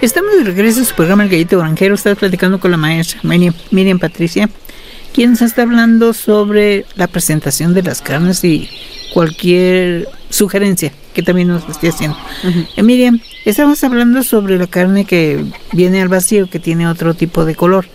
Estamos de regreso en su programa El Gallito Granjero. Estás platicando con la maestra Miriam Patricia, quien nos está hablando sobre la presentación de las carnes y cualquier sugerencia que también nos esté haciendo. Miriam, estamos hablando sobre la carne que viene al vacío, que tiene otro tipo de color.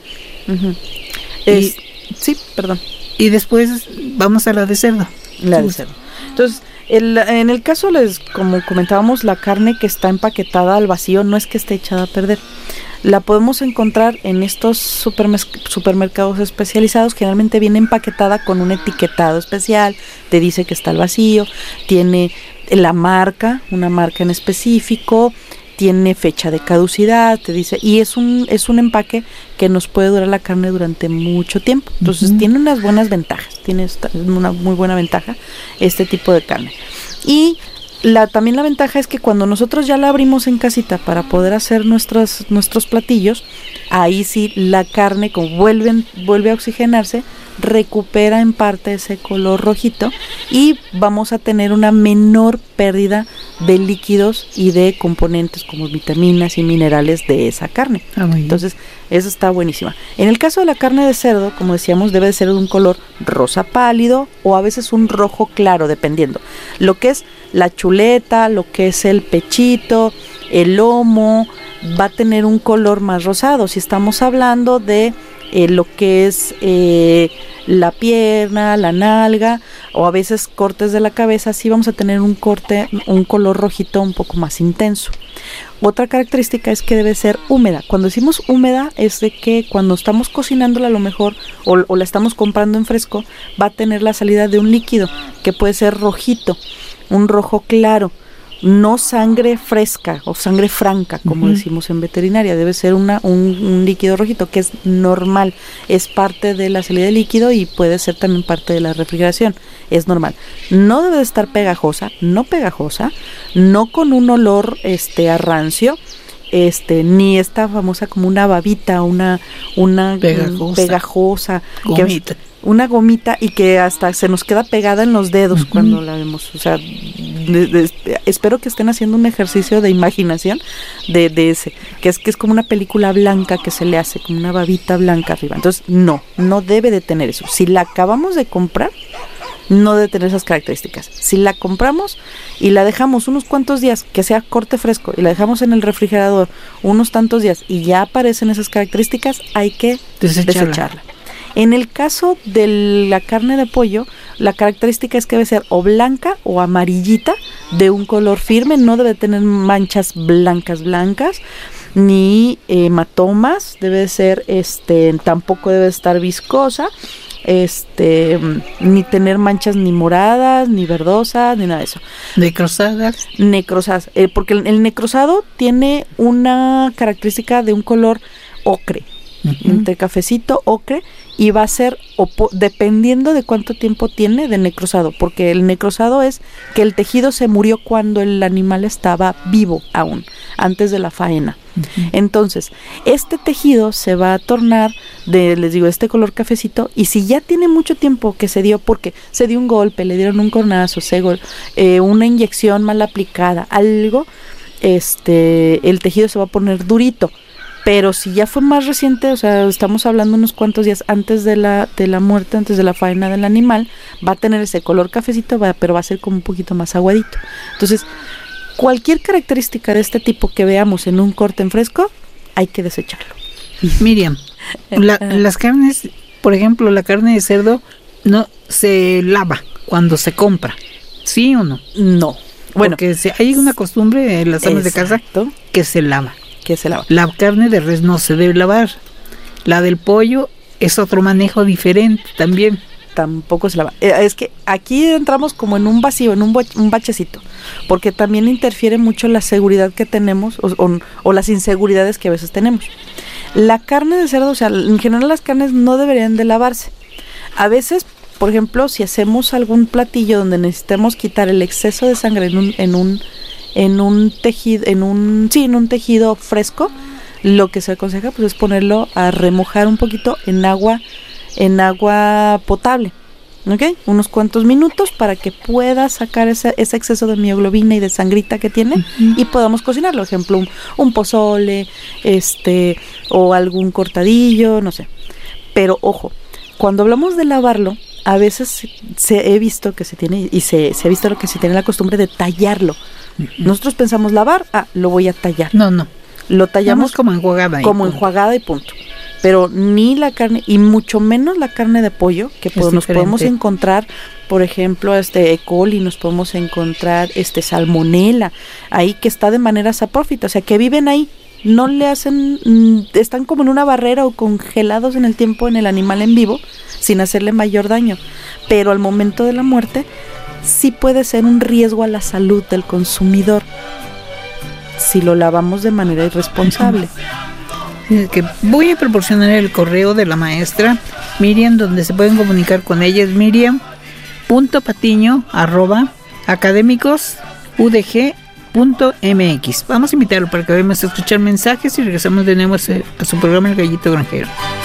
Sí, perdón. Y después vamos a la de cerdo. La de cerdo. Entonces, en el caso, como comentábamos, la carne que está empaquetada al vacío no es que esté echada a perder. La podemos encontrar en estos supermercados especializados. Generalmente viene empaquetada con un etiquetado especial, te dice que está al vacío, tiene una marca en específico, tiene fecha de caducidad, te dice, y es un empaque que nos puede durar la carne durante mucho tiempo. Entonces tiene unas buenas ventajas, tiene una muy buena ventaja este tipo de carne. Y también la ventaja es que cuando nosotros ya la abrimos en casita para poder hacer nuestros platillos, ahí sí la carne, como vuelve a oxigenarse, recupera en parte ese color rojito y vamos a tener una menor pérdida de líquidos y de componentes como vitaminas y minerales de esa carne. Entonces, eso está buenísima. En el caso de la carne de cerdo, como decíamos, debe de ser de un color rosa pálido o a veces un rojo claro, dependiendo. Lo que es la chuleta, lo que es el pechito, el lomo, va a tener un color más rosado. Si estamos hablando de lo que es la pierna, la nalga o a veces cortes de la cabeza, sí vamos a tener un color rojito un poco más intenso. Otra característica es que debe ser húmeda. Cuando decimos húmeda es de que cuando estamos cocinándola a lo mejor o la estamos comprando en fresco, va a tener la salida de un líquido que puede ser rojito, un rojo claro. No sangre fresca o sangre franca, como decimos en veterinaria. Debe ser un líquido rojito, que es normal, es parte de la salida de líquido y puede ser también parte de la refrigeración, es normal. No debe de estar pegajosa, no con un olor a rancio, ni esta famosa como una babita, una pegajosa gomita. Una gomita y que hasta se nos queda pegada en los dedos cuando la vemos. O sea, espero que estén haciendo un ejercicio de imaginación de ese, que es como una película blanca que se le hace, como una babita blanca arriba. Entonces, no debe de tener eso. Si la acabamos de comprar, no debe tener esas características. Si la compramos y la dejamos unos cuantos días, que sea corte fresco, y la dejamos en el refrigerador unos tantos días y ya aparecen esas características, hay que desecharla. En el caso de la carne de pollo, la característica es que debe ser o blanca o amarillita, de un color firme, no debe tener manchas blancas, ni hematomas, debe ser, tampoco debe estar viscosa, ni tener manchas ni moradas, ni verdosas, ni nada de eso. Necrosadas, porque el necrosado tiene una característica de un color ocre, entre cafecito, ocre, y va a ser dependiendo de cuánto tiempo tiene de necrosado, porque el necrosado es que el tejido se murió cuando el animal estaba vivo aún, antes de la faena. Entonces, este tejido se va a tornar les digo, este color cafecito, y si ya tiene mucho tiempo que se dio, porque se dio un golpe, le dieron un cornazo, una inyección mal aplicada, algo, el tejido se va a poner durito. Pero si ya fue más reciente, o sea, estamos hablando unos cuantos días antes de la muerte, antes de la faena del animal, va a tener ese color cafecito, pero va a ser como un poquito más aguadito. Entonces, cualquier característica de este tipo que veamos en un corte en fresco, hay que desecharlo. Miriam, las carnes, por ejemplo, la carne de cerdo no se lava cuando se compra, ¿sí o no? No. Bueno, porque hay una costumbre en las amas de casa que se lava. La carne de res no se debe lavar. La del pollo es otro manejo diferente también. Tampoco se lava. Es que aquí entramos como en un vacío, en un bachecito, porque también interfiere mucho la seguridad que tenemos o las inseguridades que a veces tenemos. La carne de cerdo, o sea, en general las carnes no deberían de lavarse. A veces, por ejemplo, si hacemos algún platillo donde necesitemos quitar el exceso de sangre en un tejido fresco, lo que se aconseja pues es ponerlo a remojar un poquito en agua potable, ¿ok? Unos cuantos minutos para que pueda sacar ese exceso de mioglobina y de sangrita que tiene y podamos cocinarlo. Por ejemplo, un pozole, o algún cortadillo, no sé. Pero ojo, cuando hablamos de lavarlo, a veces he visto que se tiene, y se ha visto lo que se tiene la costumbre de tallarlo. Nosotros pensamos lavar, lo voy a tallar. No. Lo tallamos como enjuagada. Como enjuagada y punto. Pero ni la carne, y mucho menos la carne de pollo, que nos podemos encontrar, por ejemplo, E. coli, nos podemos encontrar salmonela, ahí que está de manera saprófita, o sea, que viven ahí, no le hacen, están como en una barrera o congelados en el tiempo en el animal en vivo, sin hacerle mayor daño. Pero al momento de la muerte, sí puede ser un riesgo a la salud del consumidor, si lo lavamos de manera irresponsable. Que voy a proporcionar el correo de la maestra Miriam, donde se pueden comunicar con ella. Es miriam.patiño@academicosudg.mx. Vamos a invitarlo para que vayamos a escuchar mensajes y regresamos de nuevo a su programa El Gallito Granjero.